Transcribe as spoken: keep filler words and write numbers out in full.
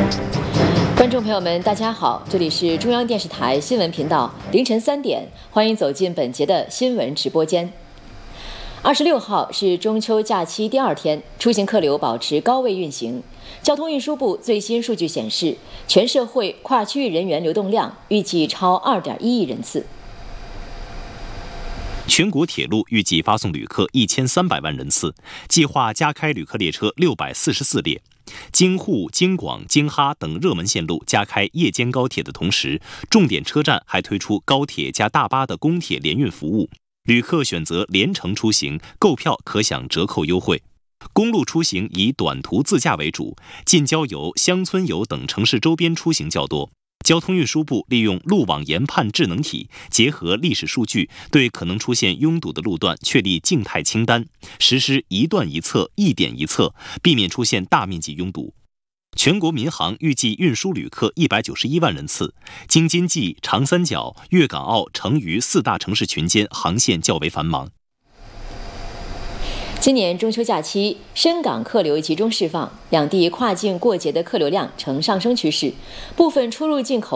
观众朋友们，大家好，这里是中央电视台新闻频道，凌晨三点，欢迎走进本节的新闻直播间。二十六号是中秋假期第二天，出行客流保持高位运行。交通运输部最新数据显示，全社会跨区域人员流动量预计超二点一亿人次。 全国铁路预计发送旅客一千三百万人次，计划加开旅客列车六百四十四列。京沪、京广、京哈等热门线路加开夜间高铁的同时，重点车站还推出高铁加大巴的公铁联运服务，旅客选择联程出行，购票可享折扣优惠。公路出行以短途自驾为主，近郊游、乡村游等城市周边出行较多。交通运输部利用路网研判智能体，结合历史数据，对可能出现拥堵的路段确立静态清单，实施一段一测、一点一测，避免出现大面积拥堵。全国民航预计运输旅客一百九十一万人次，京津冀、长三角、粤港澳、成渝四大城市群间航线较为繁忙。 今年中秋假期，深港客流集中释放，两地跨境过节的客流量呈上升趋势，部分出入境口